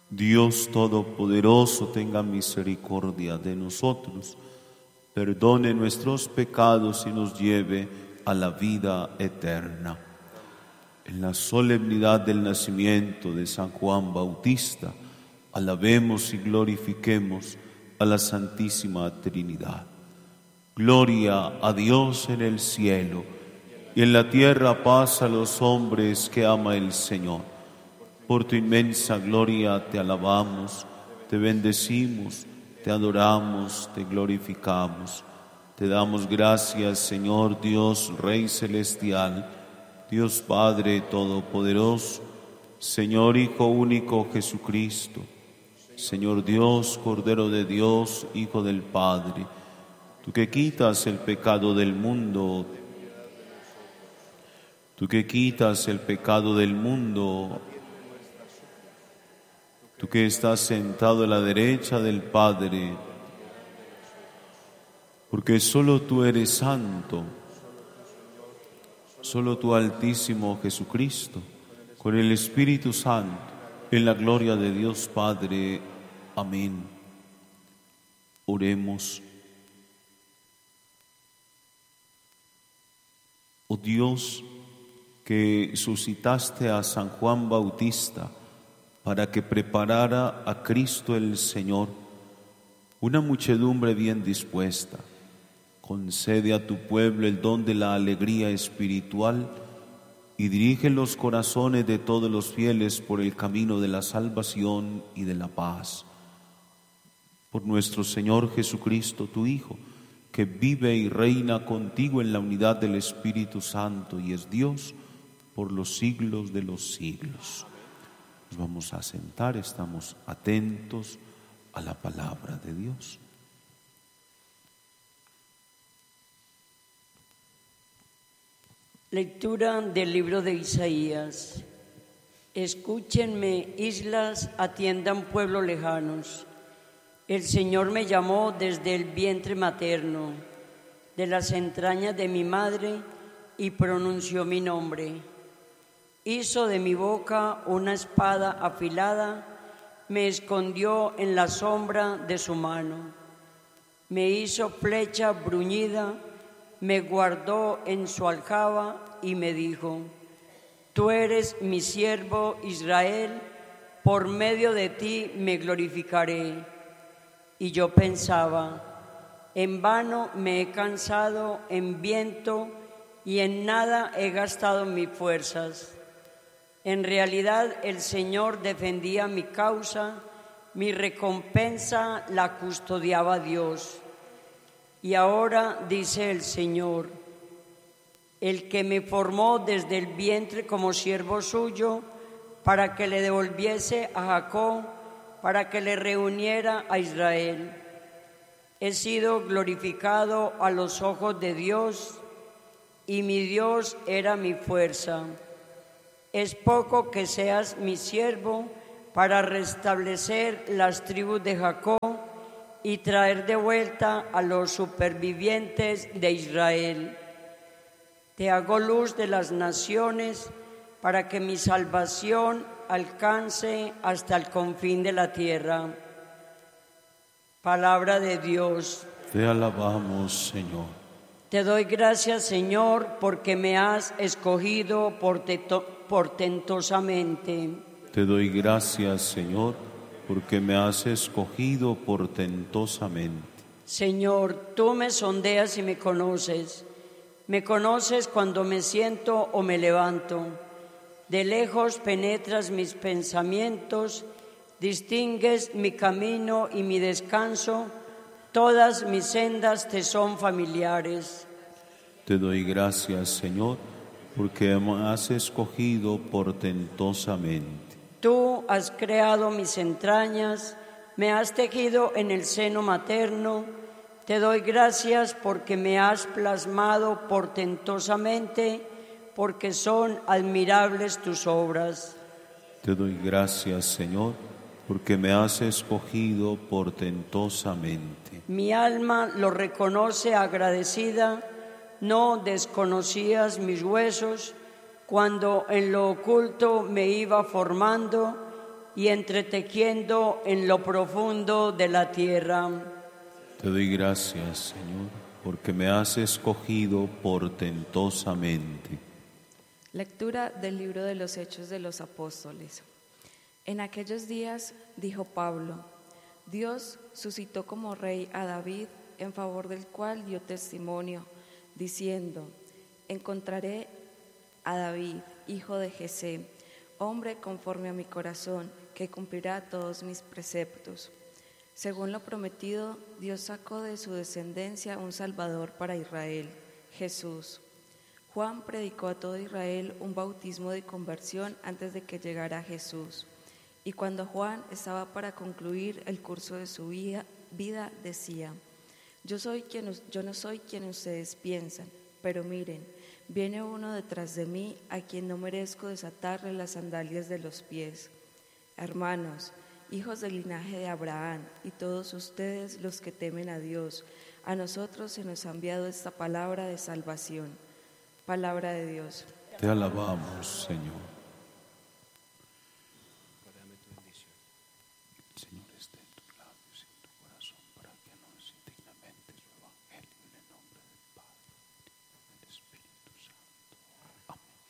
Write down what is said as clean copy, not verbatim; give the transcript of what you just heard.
Dios Todopoderoso, tenga misericordia de nosotros, perdone nuestros pecados y nos lleve a la vida eterna. En la solemnidad del nacimiento de San Juan Bautista, alabemos y glorifiquemos a la Santísima Trinidad. Gloria a Dios en el cielo, y en la tierra paz a los hombres que ama el Señor. Por tu inmensa gloria te alabamos, te bendecimos, te adoramos, te glorificamos. Te damos gracias, Señor Dios, Rey Celestial, Dios Padre Todopoderoso, Señor Hijo único Jesucristo, Señor Dios, Cordero de Dios, Hijo del Padre, tú que quitas el pecado del mundo, tú que quitas el pecado del mundo, tú que estás sentado a la derecha del Padre, porque solo tú eres santo, solo tú Altísimo Jesucristo, con el Espíritu Santo, en la gloria de Dios Padre. Amén. Oremos. Oh Dios, que suscitaste a San Juan Bautista para que preparara a Cristo el Señor, una muchedumbre bien dispuesta, concede a tu pueblo el don de la alegría espiritual y dirige los corazones de todos los fieles por el camino de la salvación y de la paz. Por nuestro Señor Jesucristo, tu Hijo, que vive y reina contigo en la unidad del Espíritu Santo y es Dios por los siglos de los siglos. Nos vamos a sentar, estamos atentos a la palabra de Dios. Lectura del libro de Isaías. Escúchenme, islas, atiendan pueblos lejanos. El Señor me llamó desde el vientre materno, de las entrañas de mi madre, y pronunció mi nombre. Hizo de mi boca una espada afilada, me escondió en la sombra de su mano. Me hizo flecha bruñida, me guardó en su aljaba y me dijo: Tú eres mi siervo Israel, por medio de ti me glorificaré. Y yo pensaba: en vano me he cansado en viento y en nada he gastado mis fuerzas. En realidad el Señor defendía mi causa, mi recompensa la custodiaba Dios. Y ahora dice el Señor, el que me formó desde el vientre como siervo suyo, para que le devolviese a Jacob, para que le reuniera a Israel. He sido glorificado a los ojos de Dios, y mi Dios era mi fuerza. Es poco que seas mi siervo para restablecer las tribus de Jacob y traer de vuelta a los supervivientes de Israel. Te hago luz de las naciones para que mi salvación alcance hasta el confín de la tierra. Palabra de Dios. Te alabamos, Señor. Te doy gracias, Señor, porque me has escogido portentosamente. Te doy gracias, Señor, porque me has escogido portentosamente. Señor, tú me sondeas y me conoces. Me conoces cuando me siento o me levanto. De lejos penetras mis pensamientos, distingues mi camino y mi descanso, todas mis sendas te son familiares. Te doy gracias, Señor, porque me has escogido portentosamente. Tú has creado mis entrañas, me has tejido en el seno materno. Te doy gracias porque me has plasmado portentosamente, porque son admirables tus obras. Te doy gracias, Señor, porque me has escogido portentosamente. Mi alma lo reconoce agradecida, no desconocías mis huesos cuando en lo oculto me iba formando y entretejiendo en lo profundo de la tierra. Te doy gracias, Señor, porque me has escogido portentosamente. Lectura del libro de los Hechos de los Apóstoles. En aquellos días dijo Pablo: Dios suscitó como rey a David, en favor del cual dio testimonio, diciendo: encontraré a David, hijo de Jesé, hombre conforme a mi corazón, que cumplirá todos mis preceptos. Según lo prometido, Dios sacó de su descendencia un Salvador para Israel, Jesús. Juan predicó a todo Israel un bautismo de conversión antes de que llegara Jesús. Y cuando Juan estaba para concluir el curso de su vida decía: yo no soy quien ustedes piensan, pero miren, viene uno detrás de mí a quien no merezco desatarle las sandalias de los pies. Hermanos, hijos del linaje de Abraham, y todos ustedes los que temen a Dios, a nosotros se nos ha enviado esta palabra de salvación. Palabra de Dios. Te alabamos, Señor.